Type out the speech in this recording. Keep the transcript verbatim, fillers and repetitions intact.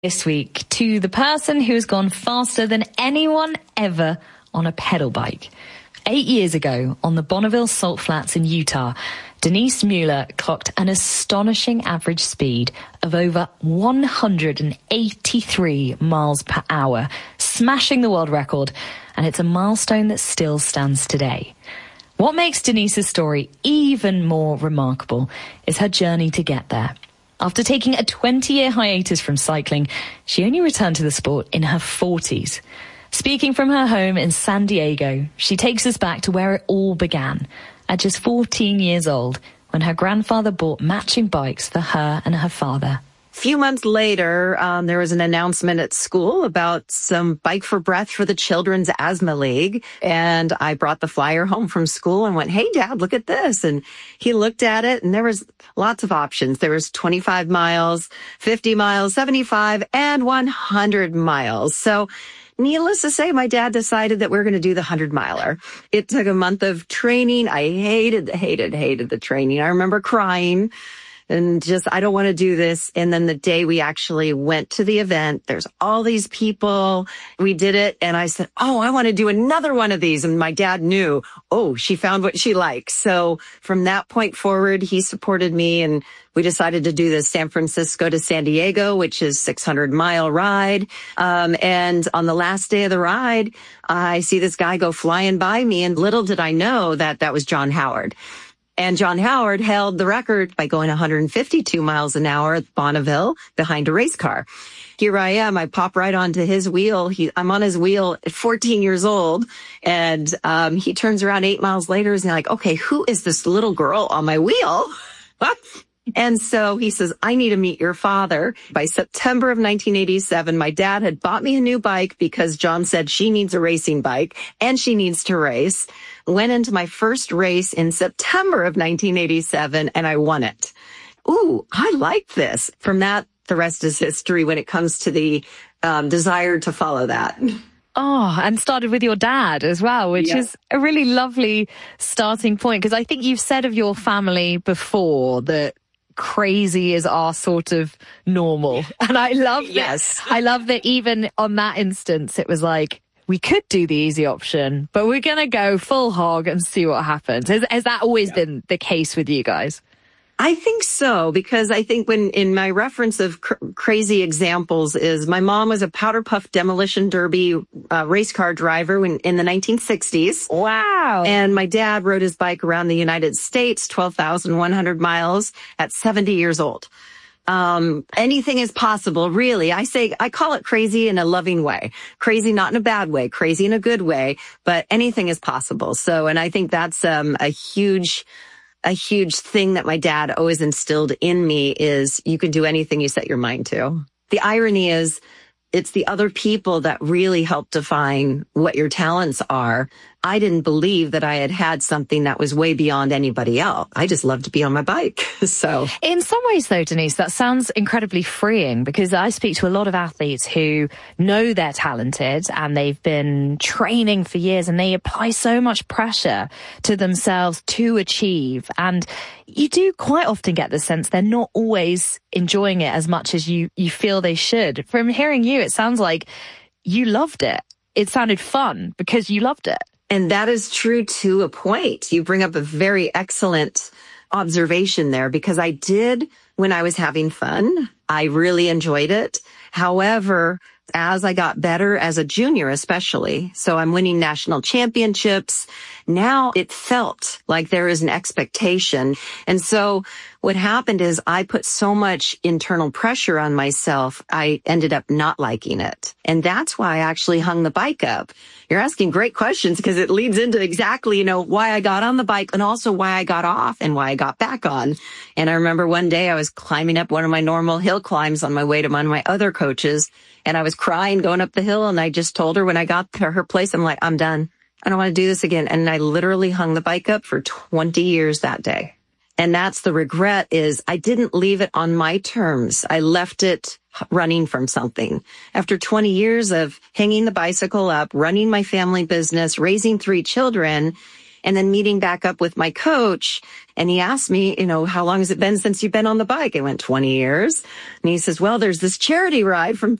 This week to the person who has gone faster than anyone ever on a pedal bike. Eight years ago, on the Bonneville Salt Flats in Utah, Denise Mueller clocked an astonishing average speed of over one hundred eighty-three miles per hour, smashing the world record, and it's a milestone that still stands today. What makes Denise's story even more remarkable is her journey to get there. After taking a twenty-year hiatus from cycling, she only returned to the sport in her forties. Speaking from her home in San Diego, she takes us back to where it all began, at just fourteen years old, when her grandfather bought matching bikes for her and her father. A few months later, um, there was an announcement at school about some Bike for Breath for the Children's Asthma League. And I brought the flyer home from school and went, "Hey, Dad, look at this." And he looked at it, and there was lots of options. There was twenty-five miles, fifty miles, seventy-five, and one hundred miles. So needless to say, my dad decided that we we're going to do the hundred miler. It took a month of training. I hated, hated, hated the training. I remember crying and just, I don't want to do this. And then the day we actually went to the event, there's all these people. We did it. And I said, "Oh, I want to do another one of these." And my dad knew, oh, she found what she likes. So from that point forward, he supported me, and we decided to do the San Francisco to San Diego, which is six hundred mile ride. Um, and on the last day of the ride, I see this guy go flying by me, and little did I know that that was John Howard. And John Howard held the record by going one hundred fifty-two miles an hour at Bonneville behind a race car. Here I am. I pop right onto his wheel. He, I'm on his wheel at fourteen years old. And um, he turns around eight miles later and he's like, "Okay, who is this little girl on my wheel?" And so he says, "I need to meet your father." By September of nineteen eighty-seven, my dad had bought me a new bike because John said she needs a racing bike and she needs to race. Went into my first race in September of nineteen eighty-seven, and I won it. Ooh, I like this. From that, the rest is history when it comes to the um, desire to follow that. Oh, and started with your dad as well, which yeah. is a really lovely starting point, because I think you've said of your family before that crazy is our sort of normal. And I love that. Yes. I love that even on that instance, it was like, we could do the easy option, but we're going to go full hog and see what happens. Has, has that always yeah. been the case with you guys? I think so, because I think when in my reference of cr- crazy examples is my mom was a powder puff demolition derby uh, race car driver when, in the nineteen sixties. Wow. And my dad rode his bike around the United States, twelve thousand one hundred miles at seventy years old. Um, anything is possible, really. I say, I call it crazy in a loving way. Crazy not in a bad way, crazy in a good way, but anything is possible. So, and I think that's um, a huge A huge thing that my dad always instilled in me is you can do anything you set your mind to. The irony is it's the other people that really help define what your talents are. I didn't believe that I had had something that was way beyond anybody else. I just love to be on my bike. So in some ways though, Denise, that sounds incredibly freeing, because I speak to a lot of athletes who know they're talented and they've been training for years and they apply so much pressure to themselves to achieve. And you do quite often get the sense they're not always enjoying it as much as you, you feel they should. From hearing you, it sounds like you loved it. It sounded fun because you loved it. And that is true to a point. You bring up a very excellent observation there, because I did when I was having fun. I really enjoyed it. However, as I got better as a junior, especially, so I'm winning national championships. Now it felt like there is an expectation. And so what happened is I put so much internal pressure on myself, I ended up not liking it. And that's why I actually hung the bike up. You're asking great questions, because it leads into exactly, you know, why I got on the bike and also why I got off and why I got back on. And I remember one day I was climbing up one of my normal hill climbs on my way to one of my other coaches, and I was crying going up the hill, and I just told her when I got to her place, I'm like, "I'm done. I don't want to do this again." And I literally hung the bike up for twenty years that day. And that's the regret, is I didn't leave it on my terms. I left it running from something. After twenty years of hanging the bicycle up, running my family business, raising three children, and then meeting back up with my coach. And he asked me, you know, how long has it been since you've been on the bike? I went twenty years. And he says, well, there's this charity ride from